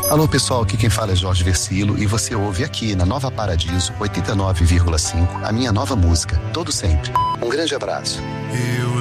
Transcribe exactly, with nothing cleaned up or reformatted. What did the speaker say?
Alô pessoal, aqui quem fala é Jorge Versilo e você ouve aqui na Nova Paradiso oitenta e nove vírgula cinco a minha nova música, Todo Sempre. Um grande abraço. Eu